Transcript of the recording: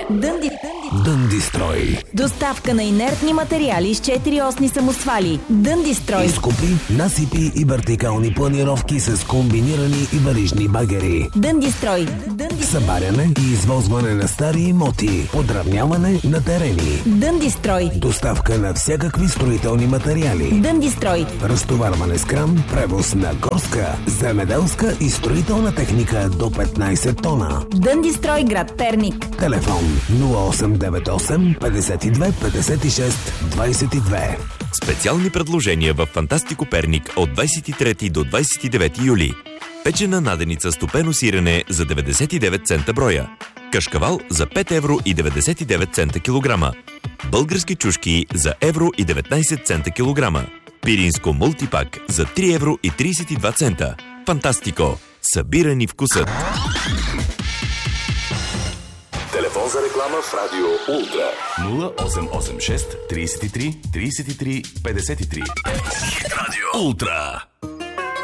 Дъндистрой. Доставка на инертни материали с 4-осни самосвали. Дъндистрой. Изкопи, насипи и вертикални планировки с комбинирани и варижни багери. Дъндистрой. Събаряне и извозване на стари имоти. Подравняване на терени. Дъндистрой. Доставка на всякакви строителни материали. Дъндистрой. Разтоварване с кран, превоз на горска, земеделска и строителна техника до 15 тона. Дъндистрой, град Перник. Телефон 0898 52 56 22. Специални предложения в Фантастико Перник от 23 до 29 юли. Печена наденица с топено сирене за 99 цента броя. Кашкавал за 5 евро и 99 цента килограма. Български чушки за евро и 19 цента килограма. Пиринско мултипак за 3 евро и 32 цента. Фантастико. Събирани вкусът. Телефон за реклама в Радио Ултра 0886 33 33 53. Радио Ултра.